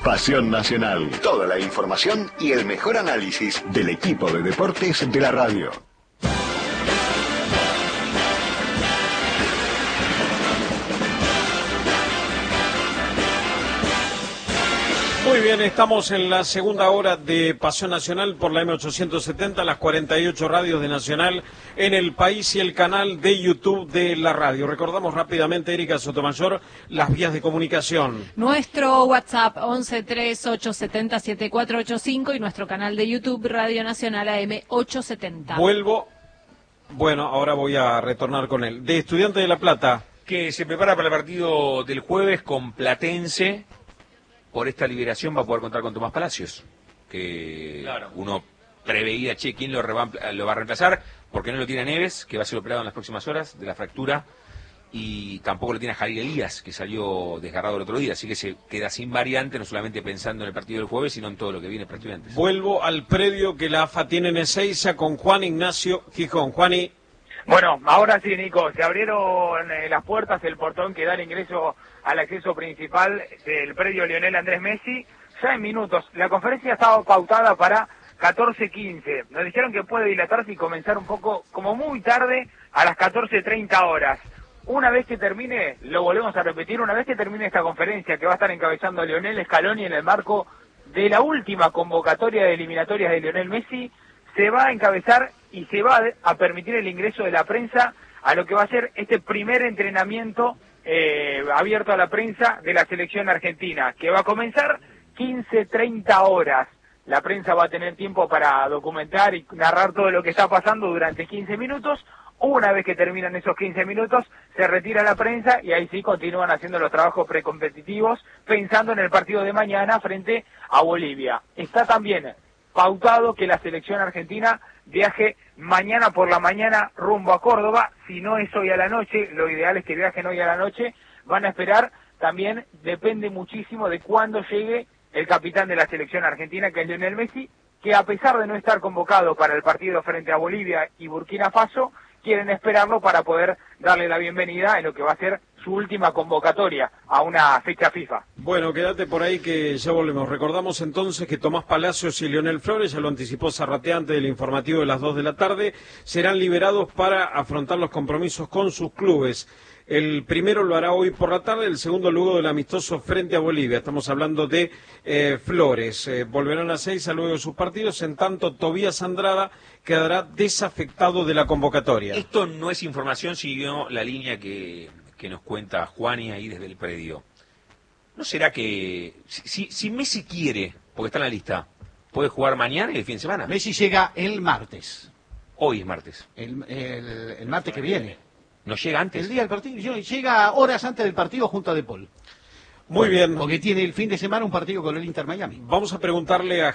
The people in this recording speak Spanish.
Pasión Nacional. Toda la información y el mejor análisis del equipo de deportes de la radio. Muy bien, estamos en la segunda hora de Pasión Nacional por la M870, las 48 radios de Nacional en el país y el canal de YouTube de la radio. Recordamos rápidamente, Erika Sotomayor, las vías de comunicación. Nuestro WhatsApp 1138707485 y nuestro canal de YouTube Radio Nacional AM870. Bueno, ahora voy a retornar con él. De Estudiantes de La Plata. Que se prepara para el partido del jueves con Platense. Por esta liberación va a poder contar con Tomás Palacios, que claro, uno preveía, ¿quién lo va a reemplazar? Porque no lo tiene Neves, que va a ser operado en las próximas horas de la fractura, y tampoco lo tiene Javier Elías, que salió desgarrado el otro día, así que se queda sin variante, no solamente pensando en el partido del jueves, sino en todo lo que viene para Estudiantes. Vuelvo al predio que la AFA tiene en Ezeiza con Juan Ignacio Gijón. Juani. Bueno, ahora sí, Nico, se abrieron las puertas, el portón que da el ingreso al acceso principal del predio Lionel Andrés Messi, ya en minutos. La conferencia estaba pautada para 14:15. Nos dijeron que puede dilatarse y comenzar un poco, como muy tarde, a las 14:30 horas. Una vez que termine, lo volvemos a repetir, una vez que termine esta conferencia que va a estar encabezando Lionel Scaloni en el marco de la última convocatoria de eliminatorias de Lionel Messi, se va a encabezar y se va a permitir el ingreso de la prensa a lo que va a ser este primer entrenamiento abierto a la prensa de la selección argentina, que va a comenzar 15:30 horas. La prensa va a tener tiempo para documentar y narrar todo lo que está pasando durante 15 minutos. Una vez que terminan esos 15 minutos, se retira la prensa y ahí sí continúan haciendo los trabajos precompetitivos, pensando en el partido de mañana frente a Bolivia. Está también pautado que la selección argentina viaje mañana por la mañana rumbo a Córdoba. Si no es hoy a la noche, lo ideal es que viajen hoy a la noche. Van a esperar, también depende muchísimo de cuándo llegue el capitán de la selección argentina, que es Lionel Messi, que a pesar de no estar convocado para el partido frente a Bolivia y Burkina Faso, quieren esperarlo para poder darle la bienvenida en lo que va a ser su última convocatoria a una fecha FIFA. Bueno, quédate por ahí que ya volvemos. Recordamos entonces que Tomás Palacios y Leonel Flores, ya lo anticipó Zarratea antes del informativo de las 2 de la tarde, serán liberados para afrontar los compromisos con sus clubes. El primero lo hará hoy por la tarde, el segundo luego del amistoso frente a Bolivia. Estamos hablando de Flores. Volverán a Ezeiza luego de sus partidos, en tanto Tobías Andrada quedará desafectado de la convocatoria. Esto no es información, siguió la línea que nos cuenta Juani ahí desde el predio. ¿No será que si Messi quiere, porque está en la lista, puede jugar mañana y el fin de semana? Messi llega el martes. Hoy es martes. El martes que viene. ¿No llega antes? El día del partido. Llega horas antes del partido junto a De Paul. Muy bien. Porque tiene el fin de semana un partido con el Inter Miami. Vamos a preguntarle a